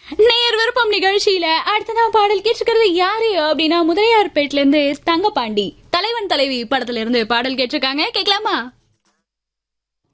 நேர் விருப்பம் நிகழ்ச்சியில அடுத்ததா பாடல் கேட்டிருக்கிறது யாரு அப்படின்னா முதலியார்பேட்ல இருந்து தங்கபாண்டி தலைவன் தலைவி படத்துல இருந்து பாடல் கேட்டிருக்காங்க. கேட்கலாமா?